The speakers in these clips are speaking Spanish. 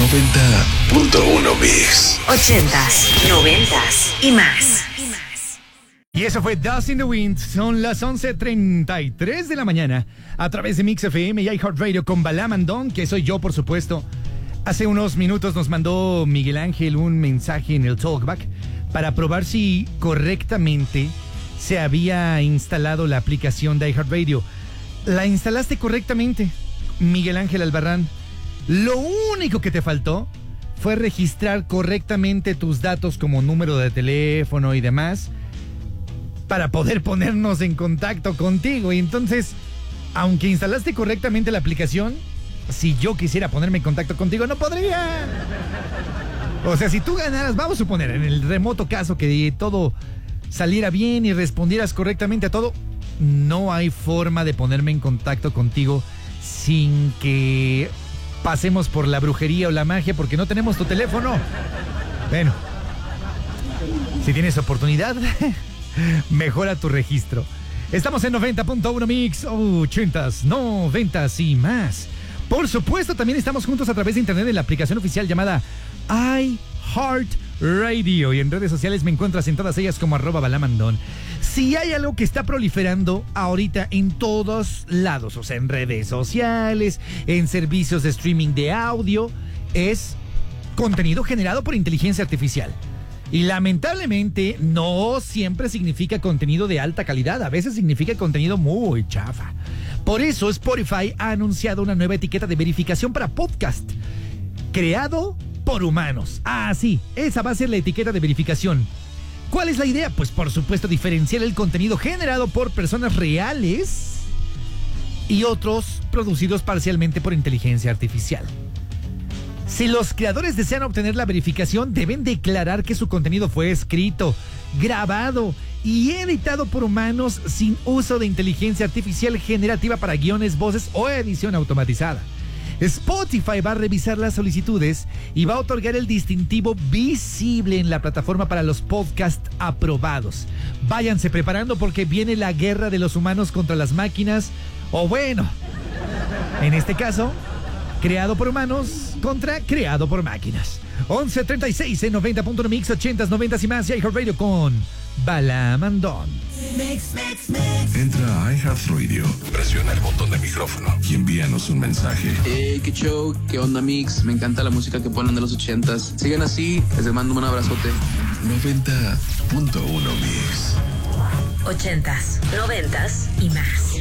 90.1 Mix. 80s, 90s y más. Y eso fue Dust in the Wind. Son las 11:33 de la mañana a través de Mix FM y iHeartRadio con Balam and Don, que soy yo, por supuesto. Hace unos minutos nos mandó Miguel Ángel un mensaje en el Talkback para probar si correctamente se había instalado la aplicación de iHeartRadio. La instalaste correctamente, Miguel Ángel Albarrán. Lo único que te faltó fue registrar correctamente tus datos como número de teléfono y demás para poder ponernos en contacto contigo. Y entonces, aunque instalaste correctamente la aplicación, si yo quisiera ponerme en contacto contigo, no podría. O sea, si tú ganaras, vamos a suponer, en el remoto caso que todo saliera bien y respondieras correctamente a todo, no hay forma de ponerme en contacto contigo sin que pasemos por la brujería o la magia, porque no tenemos tu teléfono. Bueno, si tienes oportunidad, mejora tu registro. Estamos en 90.1 Mix, 80s, 90s y más. Por supuesto, también estamos juntos a través de internet en la aplicación oficial llamada iHeartRadio. Y en redes sociales me encuentras en todas ellas como @balamandón. Si hay algo que está proliferando ahorita en todos lados, o sea, en redes sociales, en servicios de streaming de audio, es contenido generado por inteligencia artificial. Y lamentablemente no siempre significa contenido de alta calidad, a veces significa contenido muy chafa. Por eso Spotify ha anunciado una nueva etiqueta de verificación para podcast, creado por humanos. Ah, sí, esa va a ser la etiqueta de verificación. ¿Cuál es la idea? Pues por supuesto diferenciar el contenido generado por personas reales y otros producidos parcialmente por inteligencia artificial. Si los creadores desean obtener la verificación, deben declarar que su contenido fue escrito, grabado y editado por humanos sin uso de inteligencia artificial generativa para guiones, voces o edición automatizada. Spotify va a revisar las solicitudes y va a otorgar el distintivo visible en la plataforma para los podcasts aprobados. Váyanse preparando porque viene la guerra de los humanos contra las máquinas, o bueno, en este caso, creado por humanos contra creado por máquinas. 11:36 en 90.1 Mix, 80s, 90s y más. Y iHeartRadio con Balam and Don. Entra a iHeartRadio, presiona el botón de micrófono y envíanos un mensaje. Qué show, qué onda Mix, me encanta la música que ponen de los 80s. Sigan así, les mando un abrazote. 90.1 Mix. 80s, 90s y más.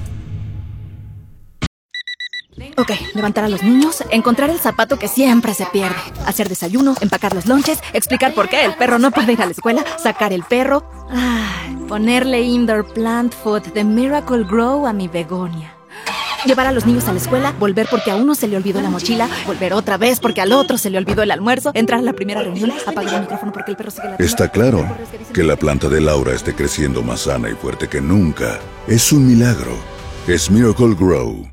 Ok, levantar a los niños, encontrar el zapato que siempre se pierde, hacer desayuno, empacar los lonches, explicar por qué el perro no puede ir a la escuela, sacar el perro, ponerle indoor plant food de Miracle Grow a mi begonia. Llevar a los niños a la escuela, volver porque a uno se le olvidó la mochila, volver otra vez porque al otro se le olvidó el almuerzo, entrar a la primera reunión, apagar el micrófono porque el perro sigue la... Está claro que la planta de Laura esté creciendo más sana y fuerte que nunca. Es un milagro. Es Miracle Grow.